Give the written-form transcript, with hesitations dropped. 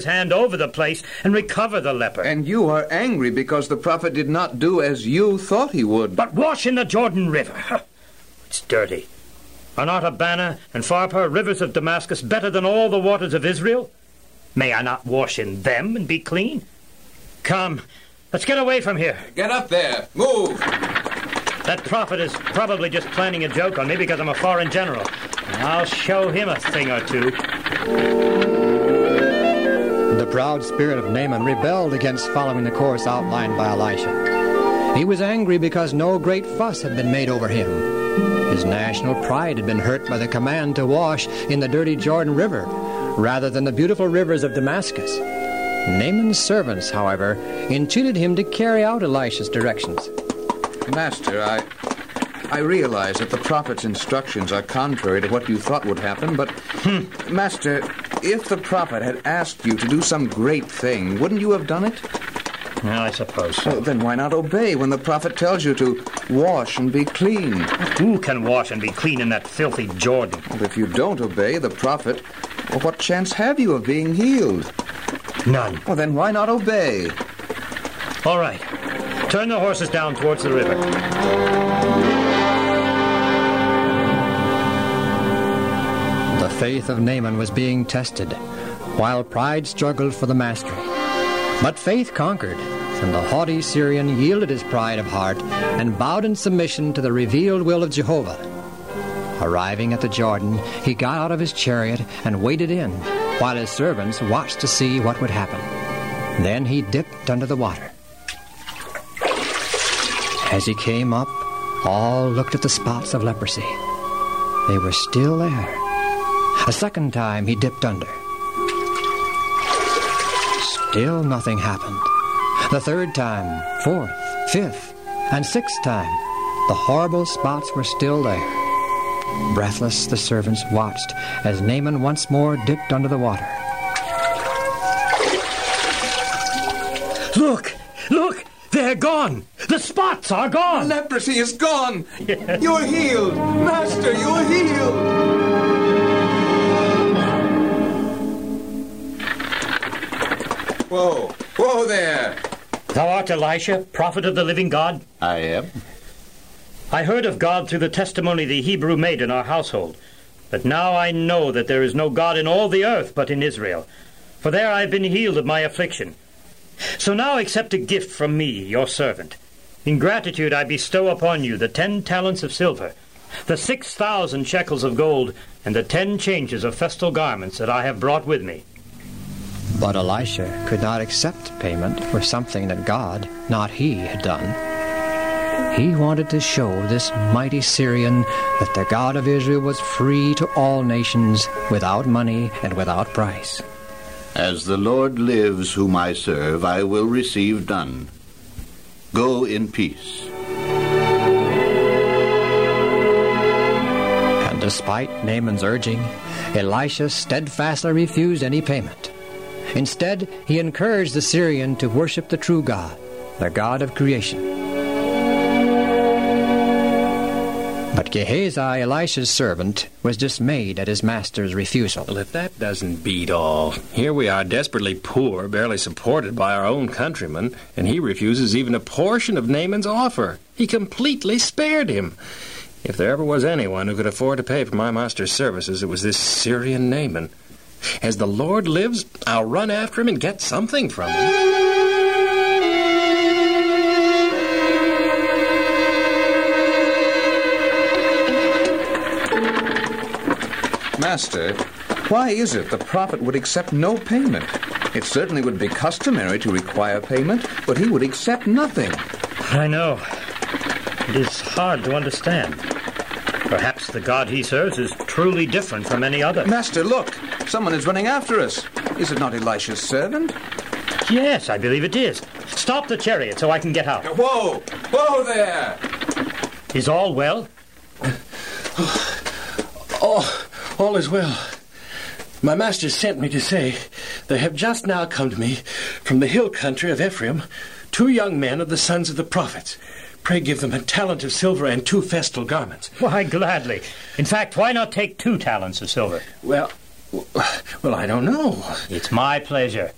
hand over the place and recover the leper. And you are angry because the prophet did not do as you thought he would. But wash in the Jordan River. It's dirty. Are not Abana and Pharpar, rivers of Damascus, better than all the waters of Israel? May I not wash in them and be clean? Come, let's get away from here. Get up there. Move. That prophet is probably just planning a joke on me because I'm a foreign general. And I'll show him a thing or two. The proud spirit of Naaman rebelled against following the course outlined by Elisha. He was angry because no great fuss had been made over him. His national pride had been hurt by the command to wash in the dirty Jordan River rather than the beautiful rivers of Damascus. Naaman's servants, however, entreated him to carry out Elisha's directions. Master, I realize that the prophet's instructions are contrary to what you thought would happen, but, Master, if the prophet had asked you to do some great thing, wouldn't you have done it? Well, I suppose so. Well, then why not obey when the prophet tells you to wash and be clean? Who can wash and be clean in that filthy Jordan? Well, if you don't obey the prophet, well, what chance have you of being healed? None. Well, then why not obey? All right. Turn the horses down towards the river. The faith of Naaman was being tested, while pride struggled for the mastery. But faith conquered, and the haughty Syrian yielded his pride of heart and bowed in submission to the revealed will of Jehovah. Arriving at the Jordan, he got out of his chariot and waded in, while his servants watched to see what would happen. Then he dipped under the water. As he came up, all looked at the spots of leprosy. They were still there. A second time he dipped under. Still nothing happened. The third time, fourth, fifth, and sixth time, the horrible spots were still there. Breathless, the servants watched as Naaman once more dipped under the water. Look! Look! They're gone! The spots are gone! Leprosy is gone! Yes. You're healed! Master, you're healed! Whoa! Whoa there! Thou art Elisha, prophet of the living God? I am. I heard of God through the testimony the Hebrew made in our household. But now I know that there is no God in all the earth but in Israel. For there I have been healed of my affliction. So now accept a gift from me, your servant. In gratitude I bestow upon you the 10 talents of silver, the 6,000 shekels of gold, and the 10 changes of festal garments that I have brought with me. But Elisha could not accept payment for something that God, not he, had done. He wanted to show this mighty Syrian that the God of Israel was free to all nations, without money and without price. As the Lord lives whom I serve, I will receive none. Go in peace. And despite Naaman's urging, Elisha steadfastly refused any payment. Instead, he encouraged the Syrian to worship the true God, the God of creation. But Gehazi, Elisha's servant, was dismayed at his master's refusal. Well, if that doesn't beat all. Here we are, desperately poor, barely supported by our own countrymen, and he refuses even a portion of Naaman's offer. He completely spared him. If there ever was anyone who could afford to pay for my master's services, it was this Syrian Naaman. As the Lord lives, I'll run after him and get something from him. Master, why is it the prophet would accept no payment? It certainly would be customary to require payment, but he would accept nothing. I know. It is hard to understand. Perhaps the God he serves is truly different from any other. Master, look! Someone is running after us. Is it not Elisha's servant? Yes, I believe it is. Stop the chariot so I can get out. Whoa! Whoa there! Is all well? All is well. My master sent me to say, there have just now come to me from the hill country of Ephraim 2 young men of the sons of the prophets. Pray give them a talent of silver and 2 festal garments. Why, gladly. In fact, why not take 2 talents of silver? Well, I don't know. It's my pleasure.